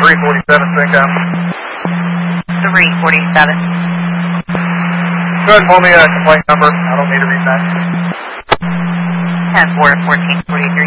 347, Springtown. 347. Go ahead and pull me a complaint number. I don't need to read that. 10-4-14-43.